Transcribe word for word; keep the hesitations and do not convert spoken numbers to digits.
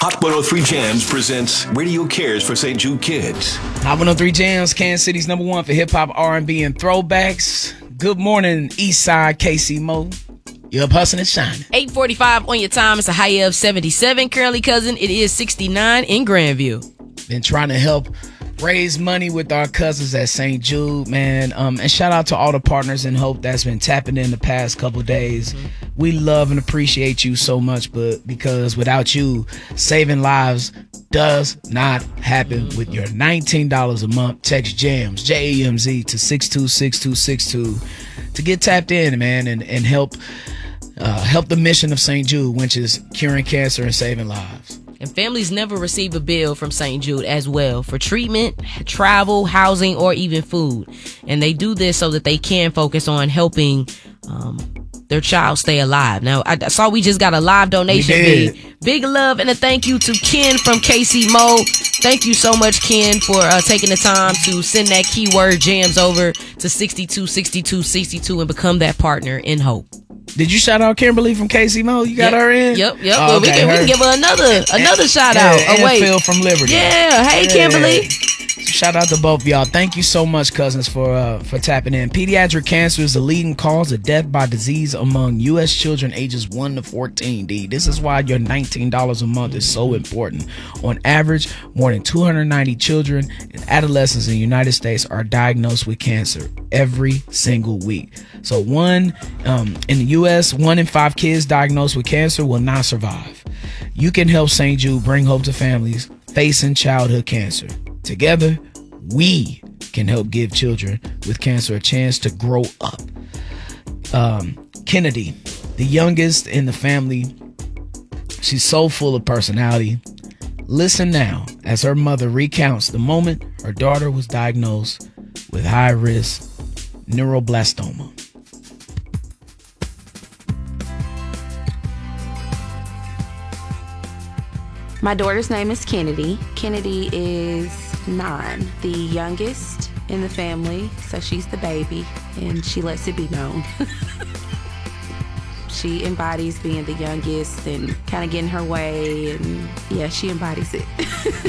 Hot one oh three Jams presents Radio Cares for Saint Jude Kids. Hot one oh three Jams, Kansas City's number one for hip-hop, R and B, and throwbacks. Good morning, Eastside, K C Mo. You're up hustling and shining. eight forty-five on your time. It's a high of seventy-seven. Currently, cousin, it is sixty-nine in Grandview. Been trying to help raise money with our cousins at Saint Jude, man. Um, and shout out to all the partners in Hope that's been tapping in the past couple days. Mm-hmm. We love and appreciate you so much, but because without you, saving lives does not happen. Mm-hmm. With your nineteen dollars a month, text JAMS, J A M Z, to six two six two six two to get tapped in, man, and, and help uh, help the mission of Saint Jude, which is curing cancer and saving lives. And families never receive a bill from Saint Jude as well for treatment, travel, housing, or even food. And they do this so that they can focus on helping um, their child stay alive. Now, I saw we just got a live donation. Big, big love and a thank you to Ken from K C Mo. Thank you so much, Ken, for uh, taking the time to send that keyword JAMS over to sixty-two sixty-two sixty-two and become that partner in Hope. Did you shout out Kimberly from K C Mo? You got yep, her in? Yep, yep. Oh, well, okay, we, can, we can give her another another and, shout yeah, out. And oh, wait. Phil from Liberty. Yeah. Hey, yeah. Kimberly. Shout out to both of y'all. Thank you so much, cousins, for uh, for tapping in. Pediatric cancer is the leading cause of death by disease among U S children ages one to fourteen, D. This is why your nineteen dollars a month is so important. On average, more than two hundred ninety children and adolescents in the United States are diagnosed with cancer every single week. So one um, in the U S, one in five kids diagnosed with cancer will not survive. You can help Saint Jude bring hope to families facing childhood cancer. Together, we can help give children with cancer a chance to grow up. Um, Kennedy, the youngest in the family, she's so full of personality. Listen now as her mother recounts the moment her daughter was diagnosed with high-risk neuroblastoma. My daughter's name is Kennedy. Kennedy is nine, the youngest in the family, so she's the baby, and she lets it be known. She embodies being the youngest and kind of getting her way, and yeah, she embodies it.